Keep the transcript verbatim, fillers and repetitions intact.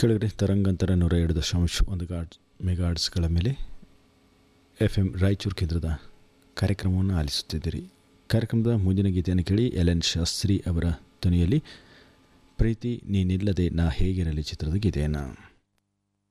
ಕೆಳಗಡೆ ತರಂಗಾಂತರ ನೂರ ಎರಡು ದಶಾಂಶ ಒಂದು ಗಾಡ್ ಮೆಗಾಡ್ಸ್ಗಳ ಮೇಲೆ ಎಫ್ ಎಮ್ ರಾಯಚೂರು ಕೇಂದ್ರದ ಕಾರ್ಯಕ್ರಮವನ್ನು ಆಲಿಸುತ್ತಿದ್ದೀರಿ. ಕಾರ್ಯಕ್ರಮದ ಮುಂದಿನ ಗೀತೆಯನ್ನು ಕೇಳಿ ಎಲ್ ಎನ್ ಶಾಸ್ತ್ರಿ ಅವರ ಧ್ವನಿಯಲ್ಲಿ ಪ್ರೀತಿ ನೀನಿಲ್ಲದೆ ನಾ ಹೇಗಿರಲಿ ಚಿತ್ರದ ಗೀತೆಯನ್ನು.